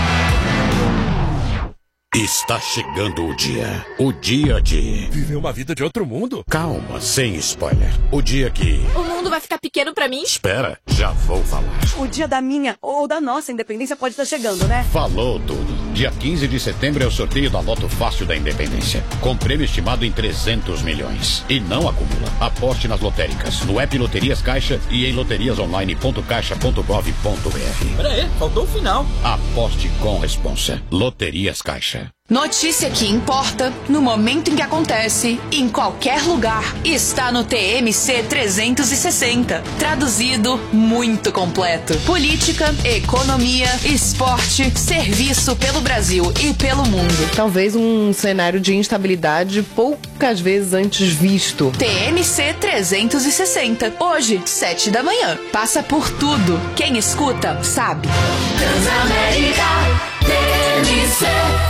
Está chegando o dia. O dia de... viver uma vida de outro mundo? Calma, sem spoiler. O dia que... o mundo vai ficar pequeno pra mim? Espera, já vou falar. O dia da minha ou da nossa independência pode estar chegando, né? Falou tudo. Dia quinze de setembro é o sorteio da Loto Fácil da Independência, com prêmio estimado em trezentos milhões. E não acumula. Aposte nas lotéricas, no app Loterias Caixa e em loterias online ponto caixa ponto gov ponto br. Pera aí, faltou o final. Aposte com responsa. Loterias Caixa. Notícia que importa, no momento em que acontece, em qualquer lugar, está no T M C trezentos e sessenta. Traduzido, muito completo. Política, economia, esporte, serviço pelo Brasil e pelo mundo. Talvez um cenário de instabilidade poucas vezes antes visto. T M C trezentos e sessenta. Hoje, sete da manhã. Passa por tudo. Quem escuta, sabe. Transamérica T M C.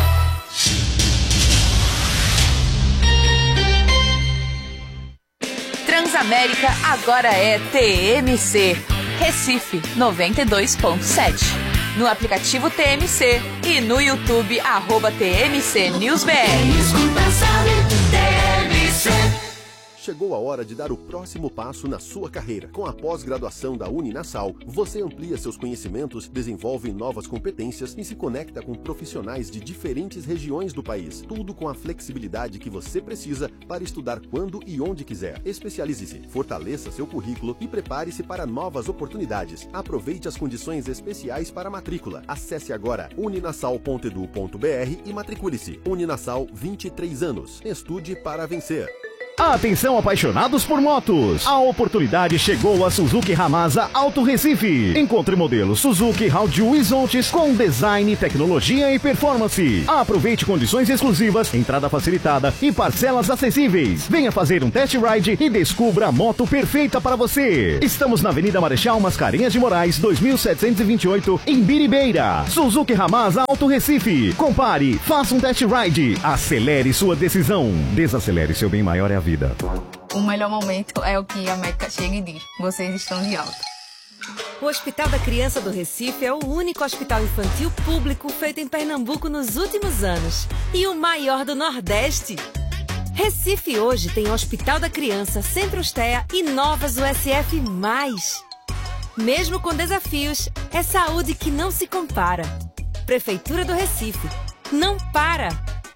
Transamérica agora é T M C. Recife noventa e dois ponto sete. No aplicativo T M C e no YouTube, arroba T M C News B R. Quem escuta sabe, T M C. chegou a hora de dar o próximo passo na sua carreira. Com a pós-graduação da Uninasal, você amplia seus conhecimentos, desenvolve novas competências e se conecta com profissionais de diferentes regiões do país. Tudo com a flexibilidade que você precisa para estudar quando e onde quiser. Especialize-se, fortaleça seu currículo e prepare-se para novas oportunidades. Aproveite as condições especiais para a matrícula. Acesse agora uninasal ponto edu ponto br e matricule-se. Uninasal, vinte e três anos. Estude para vencer. Atenção, apaixonados por motos! A oportunidade chegou a Suzuki Hamasa Auto Recife. Encontre modelos Suzuki Haiju Isontes com design, tecnologia e performance. Aproveite condições exclusivas, entrada facilitada e parcelas acessíveis. Venha fazer um test ride e descubra a moto perfeita para você. Estamos na Avenida Marechal Mascarenhas de Moraes, dois mil setecentos e vinte e oito, em Biribeira. Suzuki Hamasa Auto Recife. Compare, faça um test ride, acelere sua decisão. Desacelere, seu bem maior é a vida. O melhor momento é o que a médica chega e diz: vocês estão de alta. O Hospital da Criança do Recife é o único hospital infantil público feito em Pernambuco nos últimos anos e o maior do Nordeste. Recife hoje tem Hospital da Criança, Centro-S T E A e novas U S F mais. Mesmo com desafios, é saúde que não se compara. Prefeitura do Recife. Não para!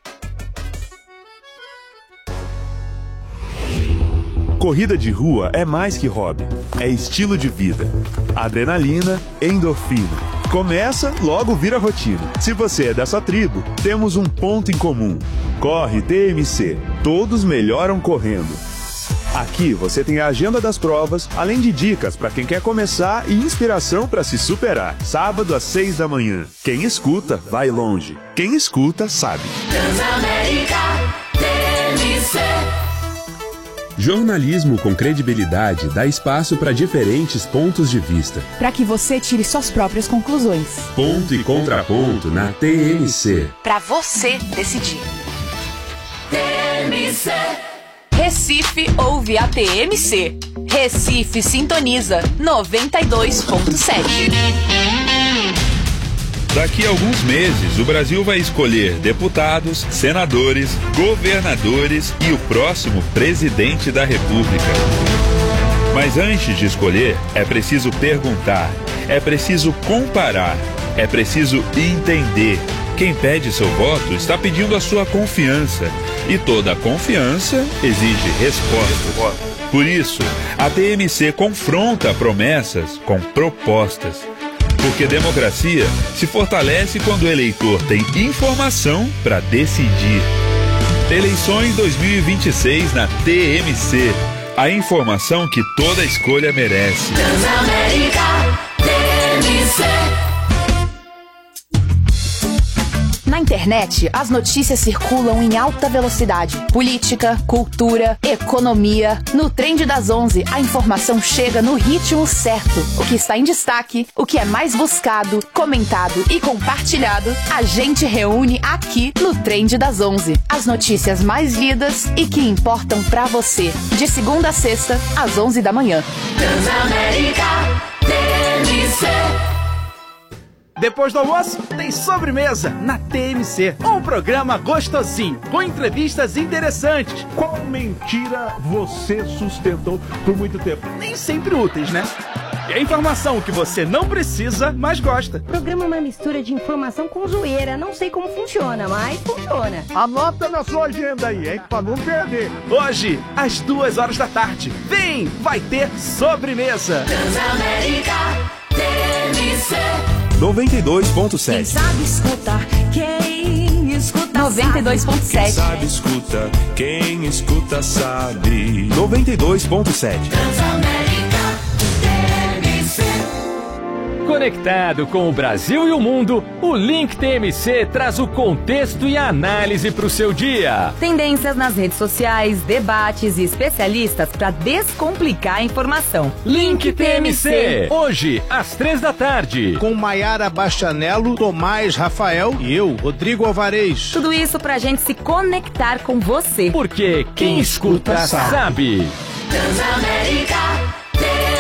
Corrida de rua é mais que hobby, é estilo de vida. Adrenalina, endorfina. Começa, logo vira rotina. Se você é dessa tribo, temos um ponto em comum. Corre T M C. Todos melhoram correndo. Aqui você tem a agenda das provas, além de dicas para quem quer começar e inspiração para se superar. Sábado às seis da manhã. Quem escuta, vai longe. Quem escuta, sabe. Transamérica T M C. Jornalismo com credibilidade dá espaço para diferentes pontos de vista. Para que você tire suas próprias conclusões. Ponto e contraponto na T M C. Para você decidir. T M C. Recife ouve a T M C. Recife sintoniza noventa e dois ponto sete. Daqui a alguns meses, o Brasil vai escolher deputados, senadores, governadores e o próximo presidente da República. Mas antes de escolher, é preciso perguntar, é preciso comparar, é preciso entender. Quem pede seu voto está pedindo a sua confiança. E toda confiança exige resposta. Por isso, a T M C confronta promessas com propostas. Porque democracia se fortalece quando o eleitor tem informação para decidir. Eleições dois mil e vinte e seis na T M C. A informação que toda escolha merece. Transamérica T M C. Na internet, as notícias circulam em alta velocidade. Política, cultura, economia. No Trend das onze, a informação chega no ritmo certo. O que está em destaque, o que é mais buscado, comentado e compartilhado, a gente reúne aqui no Trend das onze. As notícias mais lidas e que importam pra você. De segunda a sexta, às onze da manhã. Transamérica T M C. Depois do almoço, tem sobremesa na T M C. Um programa gostosinho, com entrevistas interessantes. Qual mentira você sustentou por muito tempo? Nem sempre úteis, né? E a informação que você não precisa, mas gosta. O programa é uma mistura de informação com zoeira. Não sei como funciona, mas funciona. Anota na sua agenda aí, hein? Pra não perder. Hoje, às duas horas da tarde. Vem, vai ter sobremesa. Transamérica T M C. noventa e dois ponto sete. Quem sabe escuta, quem escuta noventa e dois ponto sete. Quem sabe escuta, quem escuta sabe. noventa e dois ponto sete. Transamérica T M C. Conectado com o Brasil e o mundo, o Link T M C traz o contexto e a análise para o seu dia. Tendências nas redes sociais, debates e especialistas para descomplicar a informação. Link T M C, hoje, às três da tarde. Com Maiara Bastianello, Tomás Rafael e eu, Rodrigo Alvarez. Tudo isso pra gente se conectar com você. Porque quem, quem escuta, escuta sabe. Transamérica T M C.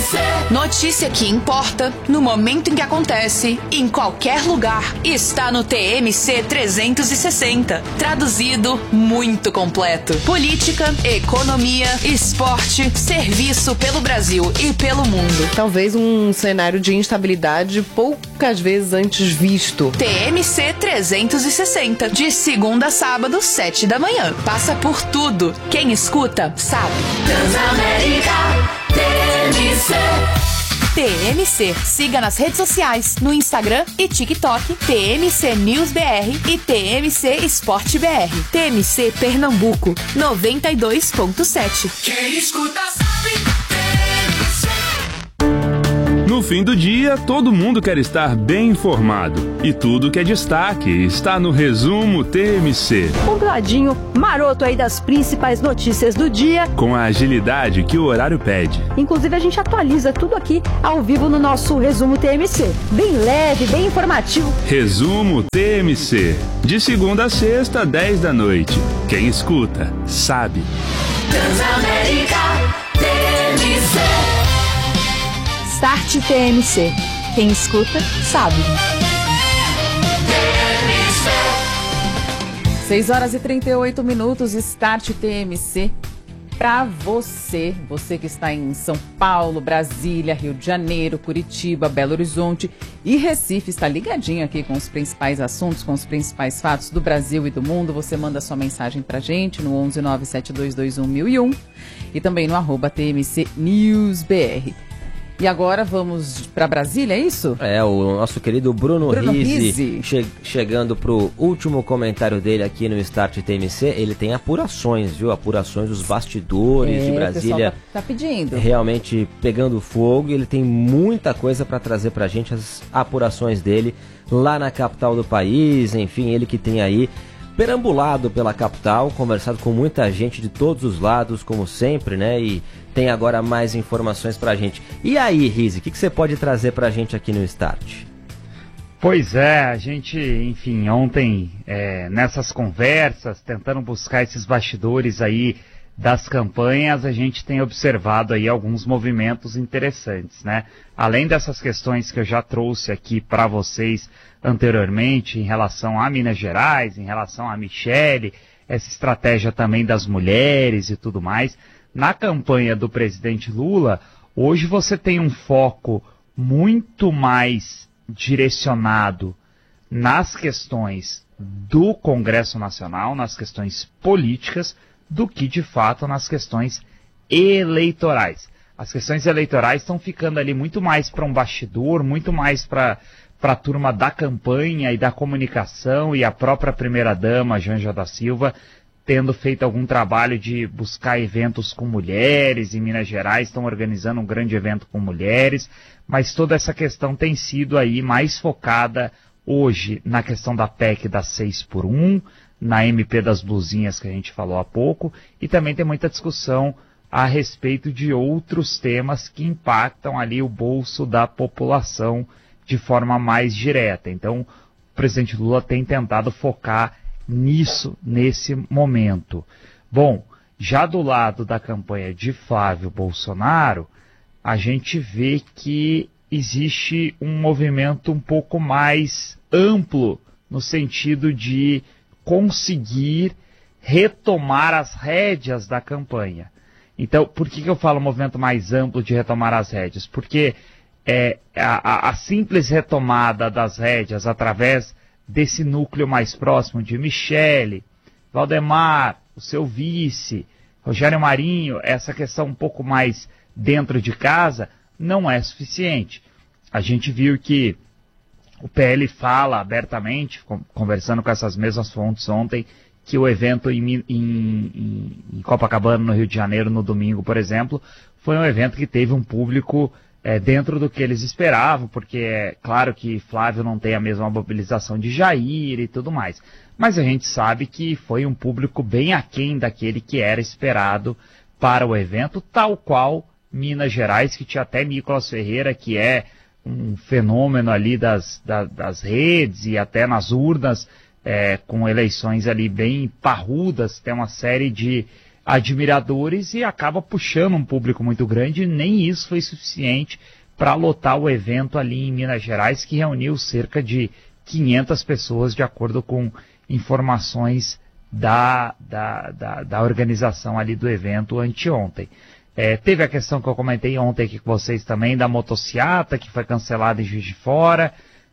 C. Notícia que importa, no momento em que acontece, em qualquer lugar, está no T M C trezentos e sessenta. Traduzido, muito completo. Política, economia, esporte, serviço pelo Brasil e pelo mundo. Talvez um cenário de instabilidade poucas vezes antes visto. T M C trezentos e sessenta, de segunda a sábado, sete da manhã. Passa por tudo. Quem escuta, sabe. Transamérica T M C. T M C. Siga nas redes sociais, no Instagram e TikTok, T M C News B R e T M C Esporte B R. T M C Pernambuco, noventa e dois ponto sete. Quem escuta sabe. T M C. No fim do dia, todo mundo quer estar bem informado. E tudo que é destaque está no Resumo T M C. Compladinho, maroto aí das principais notícias do dia. Com a agilidade que o horário pede. Inclusive a gente atualiza tudo aqui ao vivo no nosso Resumo T M C. Bem leve, bem informativo. Resumo T M C. De segunda a sexta, dez da noite. Quem escuta, sabe. Transamérica T M C. Start T M C. Quem escuta, sabe. seis horas e trinta e oito minutos, Start T M C. Para você, você que está em São Paulo, Brasília, Rio de Janeiro, Curitiba, Belo Horizonte e Recife, está ligadinho aqui com os principais assuntos, com os principais fatos do Brasil e do mundo. Você manda sua mensagem pra gente no onze nove sete dois dois um mil e um e também no arroba T M C News B R. E agora vamos para Brasília, é isso? É, o nosso querido Bruno, Bruno Rizzi, Rizzi. Che chegando pro último comentário dele aqui no Start T M C. Ele tem apurações, viu? Apurações dos bastidores é, de Brasília. O pessoal tá, tá pedindo. Realmente pegando fogo. Ele tem muita coisa para trazer pra gente, as apurações dele lá na capital do país. Enfim, ele que tem aí perambulado pela capital, conversado com muita gente de todos os lados, como sempre, né? E tem agora mais informações pra gente. E aí, Rizzi, o que, que você pode trazer pra gente aqui no Start? Pois é, a gente, enfim, ontem, é, nessas conversas, tentando buscar esses bastidores aí das campanhas, a gente tem observado aí alguns movimentos interessantes, né? Além dessas questões que eu já trouxe aqui para vocês anteriormente, em relação a Minas Gerais, em relação a Michele, essa estratégia também das mulheres e tudo mais, na campanha do presidente Lula, hoje você tem um foco muito mais direcionado nas questões do Congresso Nacional, nas questões políticas, do que de fato nas questões eleitorais. As questões eleitorais estão ficando ali muito mais para um bastidor, muito mais para para a turma da campanha e da comunicação, e a própria primeira-dama, Janja da Silva, tendo feito algum trabalho de buscar eventos com mulheres. Em Minas Gerais estão organizando um grande evento com mulheres, mas toda essa questão tem sido aí mais focada hoje na questão da P E C das seis por um, na M P das blusinhas que a gente falou há pouco, e também tem muita discussão a respeito de outros temas que impactam ali o bolso da população de forma mais direta. Então, o presidente Lula tem tentado focar nisso, nesse momento. Bom, já do lado da campanha de Flávio Bolsonaro, a gente vê que existe um movimento um pouco mais amplo, no sentido de conseguir retomar as rédeas da campanha. Então, por que que eu falo movimento mais amplo de retomar as rédeas? Porque é, a, a simples retomada das rédeas através desse núcleo mais próximo de Michele, Valdemar, o seu vice, Rogério Marinho, essa questão um pouco mais dentro de casa, não é suficiente. A gente viu que o P L fala abertamente, conversando com essas mesmas fontes ontem, que o evento em, em, em Copacabana, no Rio de Janeiro, no domingo, por exemplo, foi um evento que teve um público é, dentro do que eles esperavam, porque é claro que Flávio não tem a mesma mobilização de Jair e tudo mais. Mas a gente sabe que foi um público bem aquém daquele que era esperado para o evento, tal qual Minas Gerais, que tinha até Nicolas Ferreira, que é um fenômeno ali das, das, das redes e até nas urnas, é, com eleições ali bem parrudas, tem uma série de admiradores e acaba puxando um público muito grande, e nem isso foi suficiente para lotar o evento ali em Minas Gerais, que reuniu cerca de quinhentas pessoas, de acordo com informações da, da, da, da organização ali do evento anteontem. É, teve a questão que eu comentei ontem aqui com vocês também, da motociata, que foi cancelada em Juiz de Fora,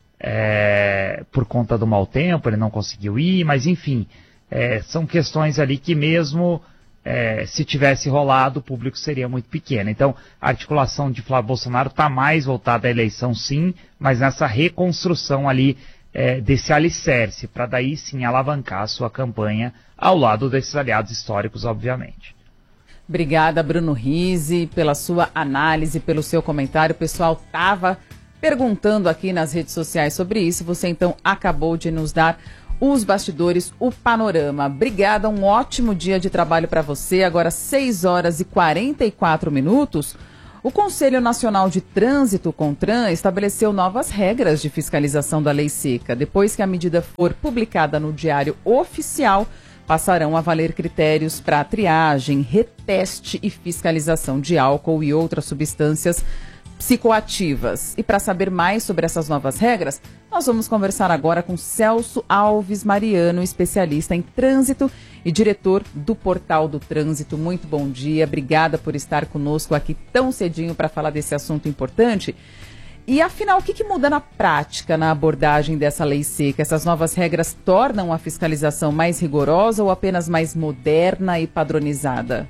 é, por conta do mau tempo, ele não conseguiu ir, mas enfim, é, são questões ali que mesmo é, se tivesse rolado, o público seria muito pequeno. Então, a articulação de Flávio Bolsonaro está mais voltada à eleição, sim, mas nessa reconstrução ali é, desse alicerce, para daí sim alavancar a sua campanha ao lado desses aliados históricos, obviamente. Obrigada, Bruno Rizzi, pela sua análise, pelo seu comentário. O pessoal estava perguntando aqui nas redes sociais sobre isso. Você, então, acabou de nos dar os bastidores, o panorama. Obrigada, um ótimo dia de trabalho para você. Agora, seis horas e quarenta e quatro minutos. O Conselho Nacional de Trânsito, CONTRAN, estabeleceu novas regras de fiscalização da lei seca. Depois que a medida for publicada no Diário Oficial, passarão a valer critérios para triagem, reteste e fiscalização de álcool e outras substâncias psicoativas. E para saber mais sobre essas novas regras, nós vamos conversar agora com Celso Alves Mariano, especialista em trânsito e diretor do Portal do Trânsito. Muito bom dia, obrigada por estar conosco aqui tão cedinho para falar desse assunto importante. E afinal, o que, que muda na prática na abordagem dessa lei seca? Essas novas regras tornam a fiscalização mais rigorosa ou apenas mais moderna e padronizada?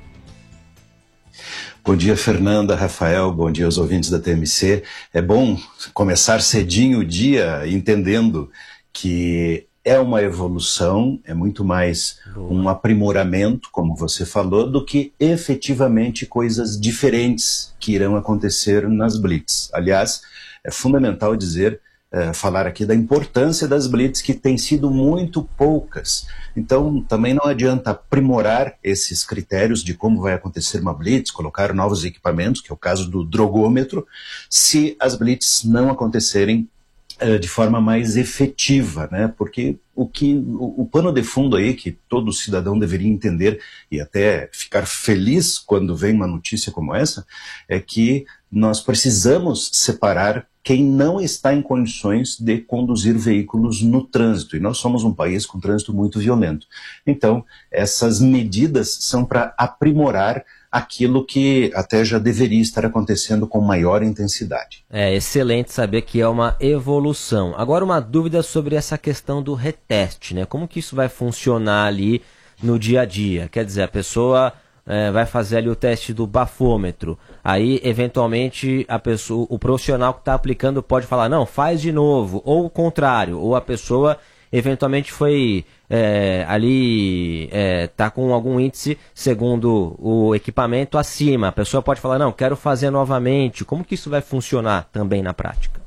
Bom dia, Fernanda, Rafael, bom dia aos ouvintes da T M C. É bom começar cedinho o dia entendendo que é uma evolução, é muito mais um aprimoramento, como você falou, do que efetivamente coisas diferentes que irão acontecer nas blitz. Aliás, é fundamental dizer, é, falar aqui da importância das blitz, que têm sido muito poucas. Então, também não adianta aprimorar esses critérios de como vai acontecer uma blitz, colocar novos equipamentos, que é o caso do drogômetro, se as blitz não acontecerem é, de forma mais efetiva, né? Porque o, que, o, o pano de fundo aí que todo cidadão deveria entender e até ficar feliz quando vem uma notícia como essa, é que nós precisamos separar quem não está em condições de conduzir veículos no trânsito. E nós somos um país com trânsito muito violento. Então, essas medidas são para aprimorar aquilo que até já deveria estar acontecendo com maior intensidade. É excelente saber que é uma evolução. Agora, uma dúvida sobre essa questão do reteste, né? Como que isso vai funcionar ali no dia a dia? Quer dizer, a pessoa é, vai fazer ali o teste do bafômetro. Aí, eventualmente, a pessoa, o profissional que está aplicando pode falar, não, faz de novo. Ou o contrário, ou a pessoa eventualmente foi é, ali, está é, com algum índice, segundo o equipamento, acima. A pessoa pode falar, não, quero fazer novamente. Como que isso vai funcionar também na prática?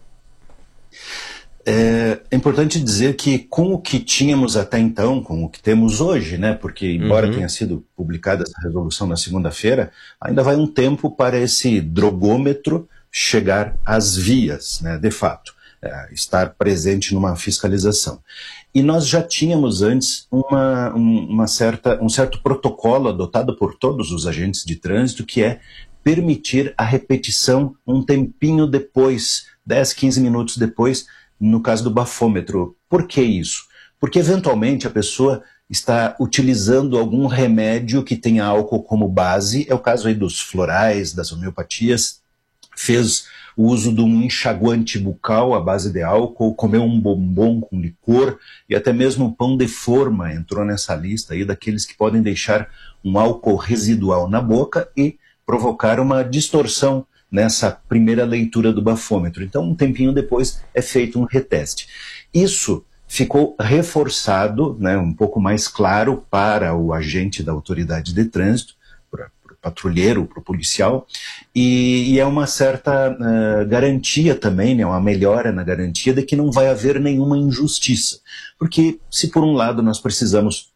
É, é importante dizer que com o que tínhamos até então, com o que temos hoje, né, porque embora uhum. tenha sido publicada essa resolução na segunda-feira, ainda vai um tempo para esse drogômetro chegar às vias, né, de fato. É, estar presente numa fiscalização. E nós já tínhamos antes uma, uma certa, um certo protocolo adotado por todos os agentes de trânsito, que é permitir a repetição um tempinho depois, dez, quinze minutos depois, no caso do bafômetro. Por que isso? Porque eventualmente a pessoa está utilizando algum remédio que tenha álcool como base, é o caso aí dos florais, das homeopatias, fez o uso de um enxaguante bucal à base de álcool, comeu um bombom com licor e até mesmo um pão de forma entrou nessa lista aí daqueles que podem deixar um álcool residual na boca e provocar uma distorção nessa primeira leitura do bafômetro. Então, um tempinho depois é feito um reteste. Isso ficou reforçado, né, um pouco mais claro para o agente da autoridade de trânsito, patrulheiro, para o policial, e, e é uma certa uh, garantia também, né, uma melhora na garantia de que não vai haver nenhuma injustiça. Porque se por um lado nós precisamos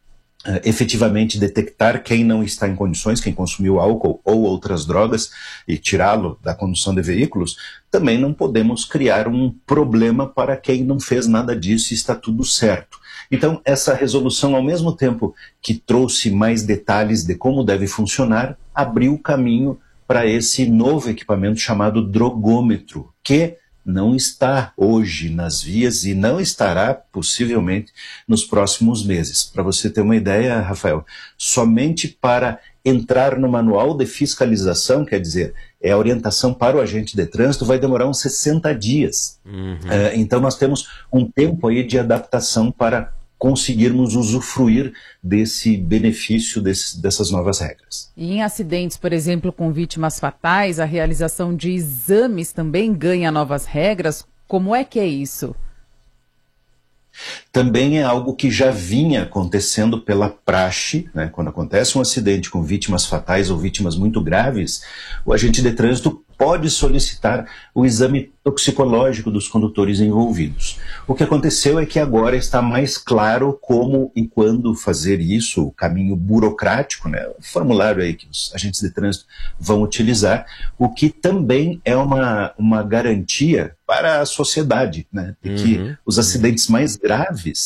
Uh, efetivamente detectar quem não está em condições, quem consumiu álcool ou outras drogas, e tirá-lo da condução de veículos, também não podemos criar um problema para quem não fez nada disso e está tudo certo. Então, essa resolução, ao mesmo tempo que trouxe mais detalhes de como deve funcionar, abriu o caminho para esse novo equipamento chamado drogômetro, que não está hoje nas vias e não estará possivelmente nos próximos meses. Para você ter uma ideia, Rafael, somente para entrar no manual de fiscalização, quer dizer, é a orientação para o agente de trânsito, vai demorar uns sessenta dias. Uhum. Uh, então nós temos um tempo aí de adaptação para conseguirmos usufruir desse benefício desse, dessas novas regras. E em acidentes, por exemplo, com vítimas fatais, a realização de exames também ganha novas regras. Como é que é isso? Também é algo que já vinha acontecendo pela praxe, né? Quando acontece um acidente com vítimas fatais ou vítimas muito graves, o agente de trânsito pode solicitar o exame toxicológico dos condutores envolvidos. O que aconteceu é que agora está mais claro como e quando fazer isso, o caminho burocrático, né, o formulário aí que os agentes de trânsito vão utilizar, o que também é uma, uma garantia para a sociedade, né, de que uhum. os acidentes mais graves